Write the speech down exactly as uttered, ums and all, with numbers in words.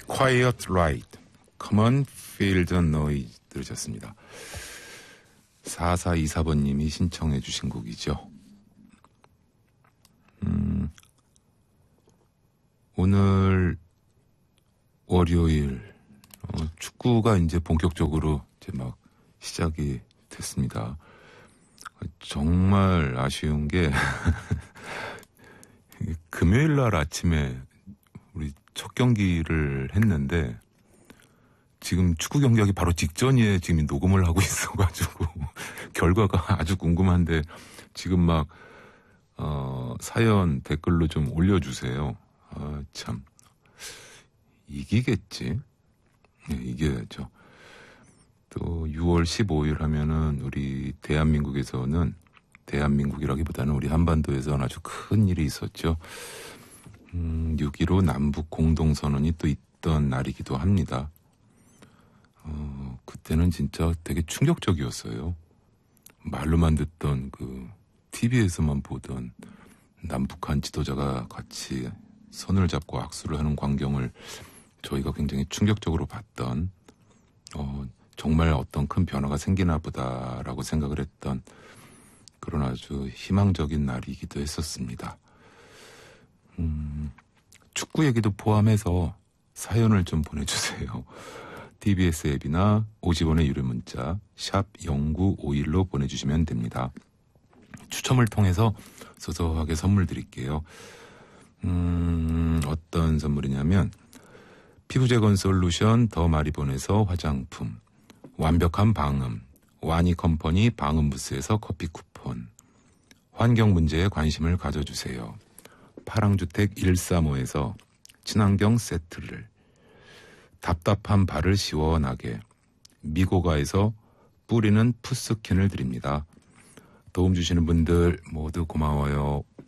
Quiet Ride, Come on, Feel the Noise 들으셨습니다. 사사이사 번님이 신청해 주신 곡이죠. 음, 오늘 월요일 어, 축구가 이제 본격적으로 이제 막 시작이 됐습니다. 정말 아쉬운 게 금요일 날 아침에 우리 첫 경기를 했는데 지금 축구 경기하기 바로 직전에 지금 녹음을 하고 있어가지고 결과가 아주 궁금한데 지금 막 어, 사연 댓글로 좀 올려주세요. 아, 참 이기겠지. 네, 이겨야죠. 또 유월 십오일 하면은 우리 대한민국에서는 대한민국이라기보다는 우리 한반도에서는 아주 큰 일이 있었죠. 음, 육점일오 남북 공동선언이 또 있던 날이기도 합니다. 어, 그때는 진짜 되게 충격적이었어요. 말로만 듣던 그 티비에서만 보던 남북한 지도자가 같이 손을 잡고 악수를 하는 광경을 저희가 굉장히 충격적으로 봤던 어, 정말 어떤 큰 변화가 생기나 보다라고 생각을 했던 그런 아주 희망적인 날이기도 했었습니다. 음, 축구 얘기도 포함해서 사연을 좀 보내주세요. 티비에스 앱이나 오십 원의 유료 문자 샵 공구오일로 보내주시면 됩니다. 추첨을 통해서 소소하게 선물 드릴게요. 음, 어떤 선물이냐면 피부재건 솔루션 더 마리본에서 화장품, 완벽한 방음 와니 컴퍼니 방음부스에서 커피 쿠폰, 환경 문제에 관심을 가져주세요. 파랑주택 일삼오에서 친환경 세트를, 답답한 발을 시원하게 미고가에서 뿌리는 푸스킨을 드립니다. 도움 주시는 분들 모두 고마워요.